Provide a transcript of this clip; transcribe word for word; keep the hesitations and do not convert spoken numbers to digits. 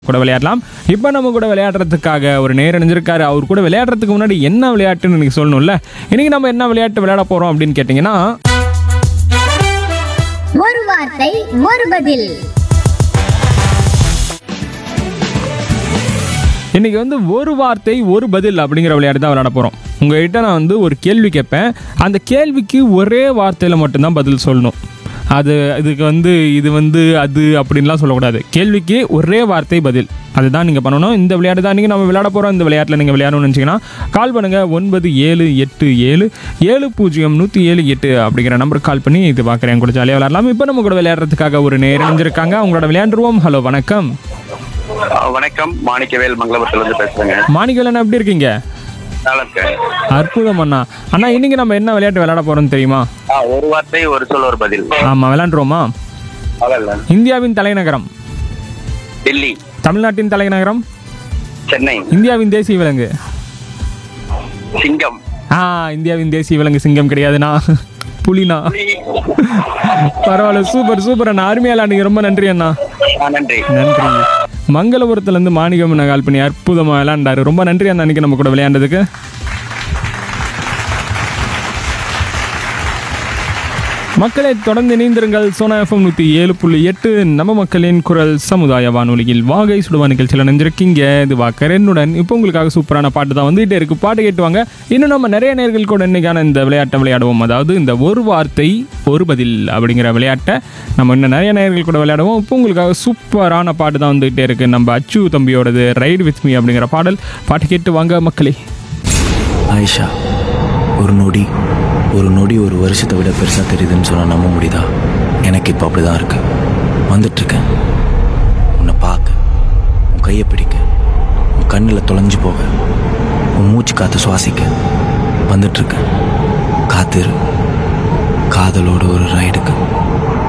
கூட விளையாடலாம். இப்போ நம்ம கூட விளையாடுறதுக்காக ஒரு நேர் இணைஞ்சிருக்காரு. அவர் கூட விளையாடுறதுக்கு முன்னாடி என்ன விளையாட்டுன்னு எனக்கு சொல்லணும்ல. இன்னைக்கு நம்ம என்ன விளையாட்டு விளையாட போறோம் அப்படின்னு கேட்டிங்கன்னா, ஒரு வார்த்தை ஒரு பதில். இன்னைக்கு வந்து ஒரு வார்த்தை ஒரு பதில் அப்படிங்கிற விளையாட்டு தான் விளையாட போகிறோம். உங்கள்கிட்ட நான் வந்து ஒரு கேள்வி கேட்பேன். அந்த கேள்விக்கு ஒரே வார்த்தையில் மட்டும்தான் பதில் சொல்லணும். அது இதுக்கு வந்து இது வந்து அது அப்படின்லாம் சொல்லக்கூடாது. கேள்விக்கு ஒரே வார்த்தை பதில், அதுதான் நீங்கள் பண்ணணும். இந்த விளையாட்டு தான் நீங்கள் நம்ம விளையாட போகிறோம். இந்த விளையாட்டில் நீங்கள் விளையாடணும்னு நினச்சிங்கன்னா கால் பண்ணுங்கள். ஒன்பது ஏழு எட்டு ஏழு ஏழு பூஜ்ஜியம் நூற்றி ஏழு எட்டு அப்படிங்கிற நம்பருக்கு கால் பண்ணி இது பார்க்குறேன் கூட ஜாலியாக விளையாடலாம். இப்போ நம்ம கூட விளையாடுறதுக்காக ஒரு நேரம் இணைஞ்சிருக்காங்க. அவங்களோட விளையாண்டுருவோம். ஹலோ, வணக்கம். வணக்கம், மாணிக்கவேல் மங்களபுரத்துல இருந்து பேசுறேங்க. மாணிக்கவேல், எப்படி இருக்கீங்க? நல்லா இருக்கேன். அற்புதம் அண்ணா. அண்ணா, இன்னைக்கு நம்ம என்ன விளையாட்டு விளையாட போறோம்னு தெரியுமா? ஆ, ஒரு வார்த்தை ஒரு சொல் ஒரு பதில். ஆமா, விளையாண்டுருவோமா? அதல்ல. இந்தியாவின் தலைநகரம்? டெல்லி. தமிழ்நாட்டின் தலைநகரம்? சென்னை. இந்தியாவின் தேசிய விலங்கு? சிங்கம். ஆ, இந்தியாவின் தேசிய விலங்கு சிங்கம் கிடையாதுண்ணா, புலினா. பரவாயில்ல, சூப்பர் சூப்பர் அண்ணா, அருமையால. நீங்க ரொம்ப நன்றி அண்ணா. ஆ, நன்றி நன்றி. மங்களபுரத்துலேருந்து மாணிக்கம் கால் பண்ணி அற்புதமாக விளையாண்டாரு. ரொம்ப நன்றி அண்ணா அன்னைக்கு நம்ம கூட விளையாண்டதுக்கு. மக்களை தொடர்ந்து இணைந்திருங்கள். சோனா எஃப்எம் நூற்றி ஏழு புள்ளி எட்டு நம்ம மக்களின் குரல் சமுதாய வானொலியில் வாகை சுடுவா நிகழ்ச்சியில் நினைஞ்சிருக்கீங்க. இது வாக்கரனுடன். இப்போ உங்களுக்காக சூப்பரான பாட்டு தான் வந்துகிட்டே இருக்கு. பாட்டு கேட்டுவாங்க. இன்னும் நம்ம நிறைய நேர்கள் கூட இன்னைக்கான இந்த விளையாட்டை விளையாடுவோம். அதாவது இந்த ஒரு வார்த்தை ஒரு பதில் அப்படிங்கிற விளையாட்டை நம்ம இன்னும் நிறைய நேர்கள் கூட விளையாடுவோம். இப்போ உங்களுக்காக சூப்பரான பாட்டு தான் வந்துகிட்டே இருக்கு. நம்ம அச்சு தம்பியோடது ரைட் வித் மீ அப்படிங்கிற பாடல். பாட்டு கேட்டு வாங்க மக்களே. ஆயிஷா, ஒரு நொடி ஒரு நொடி ஒரு வருஷத்தை விட பெருசாக தெரியுதுன்னு சொன்னால் நம்ப முடியுதா? எனக்கு இப்போ அப்படி தான் இருக்கு. வந்துட்டுருக்கேன் உன்னை பார்க்க, உன் கையை பிடிக்க, உன் கண்ணில் தொலைஞ்சு போக, உன் மூச்சு காற்று சுவாசிக்க வந்துட்டுருக்கேன். காத்திரு, காதலோட ஒரு ரைடுக்கு.